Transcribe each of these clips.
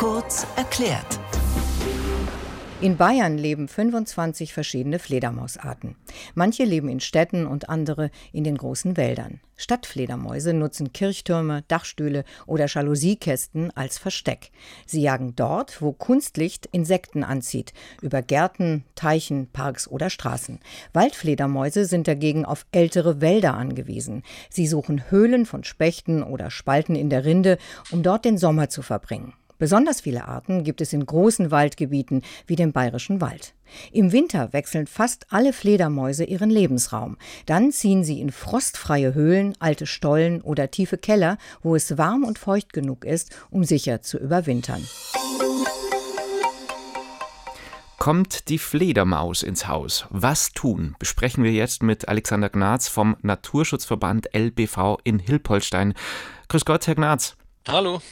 Kurz erklärt. In Bayern leben 25 verschiedene Fledermausarten. Manche leben in Städten und andere in den großen Wäldern. Stadtfledermäuse nutzen Kirchtürme, Dachstühle oder Jaloussiekästen als Versteck. Sie jagen dort, wo Kunstlicht Insekten anzieht, über Gärten, Teichen, Parks oder Straßen. Waldfledermäuse sind dagegen auf ältere Wälder angewiesen. Sie suchen Höhlen von Spechten oder Spalten in der Rinde, um dort den Sommer zu verbringen. Besonders viele Arten gibt es in großen Waldgebieten wie dem Bayerischen Wald. Im Winter wechseln fast alle Fledermäuse ihren Lebensraum. Dann ziehen sie in frostfreie Höhlen, alte Stollen oder tiefe Keller, wo es warm und feucht genug ist, um sicher zu überwintern. Kommt die Fledermaus ins Haus? Was tun? Besprechen wir jetzt mit Alexander Gnarz vom Naturschutzverband LBV in Hilpoltstein. Grüß Gott, Herr Gnarz. Hallo.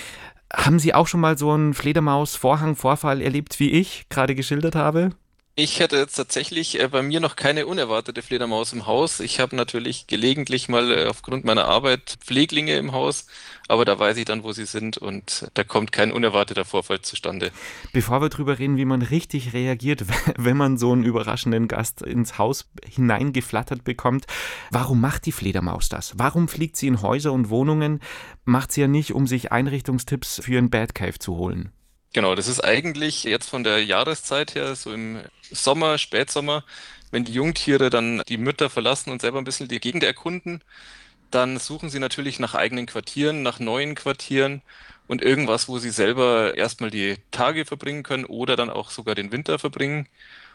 Haben Sie auch schon mal so einen Fledermaus-Vorhang-Vorfall erlebt, wie ich gerade geschildert habe? Ich hätte jetzt tatsächlich bei mir noch keine unerwartete Fledermaus im Haus. Ich habe natürlich gelegentlich mal aufgrund meiner Arbeit Pfleglinge im Haus, aber da weiß ich dann, wo sie sind und da kommt kein unerwarteter Vorfall zustande. Bevor wir drüber reden, wie man richtig reagiert, wenn man so einen überraschenden Gast ins Haus hineingeflattert bekommt, warum macht die Fledermaus das? Warum fliegt sie in Häuser und Wohnungen? Macht sie ja nicht, um sich Einrichtungstipps für ihren Batcave zu holen. Genau, das ist eigentlich jetzt von der Jahreszeit her, so im Sommer, Spätsommer, wenn die Jungtiere dann die Mütter verlassen und selber ein bisschen die Gegend erkunden, dann suchen sie natürlich nach eigenen Quartieren, nach neuen Quartieren und irgendwas, wo sie selber erstmal die Tage verbringen können oder dann auch sogar den Winter verbringen.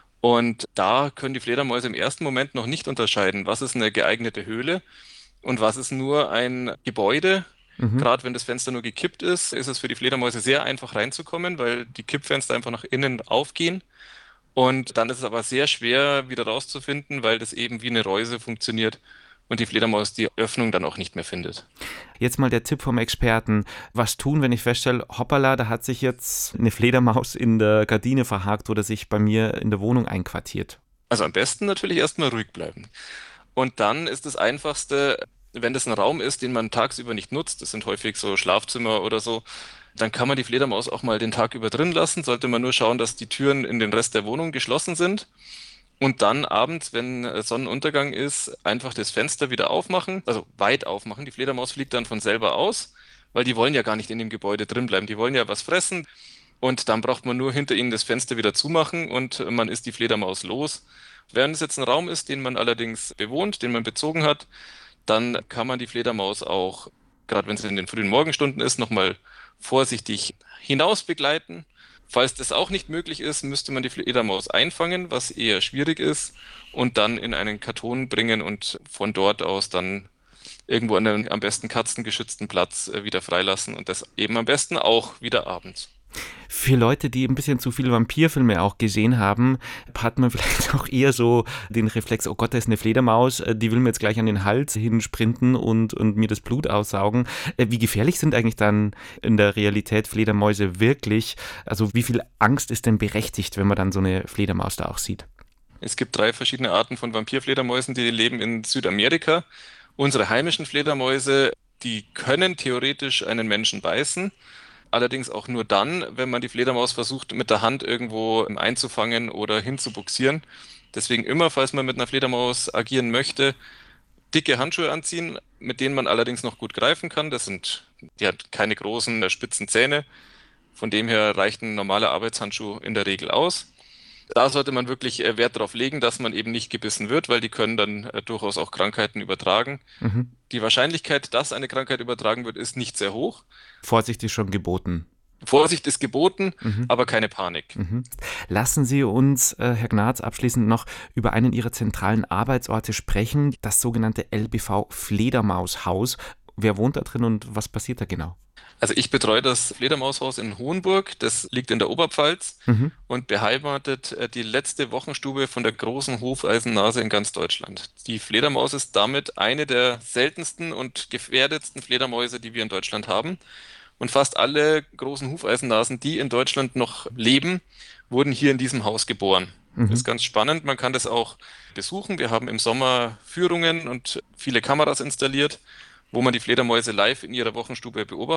Und da können die Fledermäuse im ersten Moment noch nicht unterscheiden, was ist eine geeignete Höhle und was ist nur ein Gebäude. Gerade wenn das Fenster nur gekippt ist es für die Fledermäuse sehr einfach reinzukommen, weil die Kippfenster einfach nach innen aufgehen. Und dann ist es aber sehr schwer wieder rauszufinden, weil das eben wie eine Reuse funktioniert und die Fledermaus die Öffnung dann auch nicht mehr findet. Jetzt mal der Tipp vom Experten. Was tun, wenn ich feststelle, hoppala, da hat sich jetzt eine Fledermaus in der Gardine verhakt oder sich bei mir in der Wohnung einquartiert? Also am besten natürlich erstmal ruhig bleiben. Und dann ist das Einfachste, wenn das ein Raum ist, den man tagsüber nicht nutzt, das sind häufig so Schlafzimmer oder so, dann kann man die Fledermaus auch mal den Tag über drin lassen, sollte man nur schauen, dass die Türen in den Rest der Wohnung geschlossen sind und dann abends, wenn Sonnenuntergang ist, einfach das Fenster wieder aufmachen, also weit aufmachen. Die Fledermaus fliegt dann von selber aus, weil die wollen ja gar nicht in dem Gebäude drin bleiben, die wollen ja was fressen und dann braucht man nur hinter ihnen das Fenster wieder zumachen und man ist die Fledermaus los. Wenn es jetzt ein Raum ist, den man allerdings bewohnt, den man bezogen hat, dann kann man die Fledermaus auch, gerade wenn es in den frühen Morgenstunden ist, nochmal vorsichtig hinaus begleiten. Falls das auch nicht möglich ist, müsste man die Fledermaus einfangen, was eher schwierig ist, und dann in einen Karton bringen und von dort aus dann irgendwo an einem am besten katzengeschützten Platz wieder freilassen und das eben am besten auch wieder abends. Für Leute, die ein bisschen zu viele Vampirfilme auch gesehen haben, hat man vielleicht auch eher so den Reflex, oh Gott, da ist eine Fledermaus, die will mir jetzt gleich an den Hals hinsprinten und mir das Blut aussaugen. Wie gefährlich sind eigentlich dann in der Realität Fledermäuse wirklich? Also wie viel Angst ist denn berechtigt, wenn man dann so eine Fledermaus da auch sieht? Es gibt 3 verschiedene Arten von Vampirfledermäusen, die leben in Südamerika. Unsere heimischen Fledermäuse, die können theoretisch einen Menschen beißen. Allerdings auch nur dann, wenn man die Fledermaus versucht, mit der Hand irgendwo einzufangen oder hinzubuxieren. Deswegen immer, falls man mit einer Fledermaus agieren möchte, dicke Handschuhe anziehen, mit denen man allerdings noch gut greifen kann. Die hat keine großen, spitzen Zähne. Von dem her reicht ein normaler Arbeitshandschuh in der Regel aus. Da sollte man wirklich Wert darauf legen, dass man eben nicht gebissen wird, weil die können dann durchaus auch Krankheiten übertragen. Die Wahrscheinlichkeit, dass eine Krankheit übertragen wird, ist nicht sehr hoch. Vorsicht ist schon geboten. Vorsicht ist geboten, aber keine Panik. Lassen Sie uns, Herr Gnarz, abschließend noch über einen Ihrer zentralen Arbeitsorte sprechen, das sogenannte LBV Fledermaushaus. Wer wohnt da drin und was passiert da genau? Also ich betreue das Fledermaushaus in Hohenburg, das liegt in der Oberpfalz und beheimatet die letzte Wochenstube von der großen Hufeisennase in ganz Deutschland. Die Fledermaus ist damit eine der seltensten und gefährdetsten Fledermäuse, die wir in Deutschland haben. Und fast alle großen Hufeisennasen, die in Deutschland noch leben, wurden hier in diesem Haus geboren. Das ist ganz spannend, man kann das auch besuchen. Wir haben im Sommer Führungen und viele Kameras installiert, wo man die Fledermäuse live in ihrer Wochenstube beobachten